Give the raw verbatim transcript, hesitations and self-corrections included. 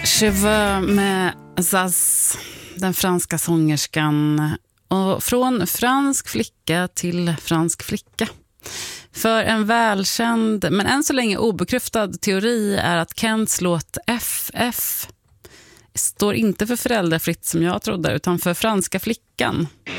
Cheveux med Zaz, den franska sångerskan. Och från fransk flicka till fransk flicka. För en välkänd, men än så länge obekräftad teori är att Kents låt F F står inte för föräldrafritt som jag trodde, utan för franska flickan.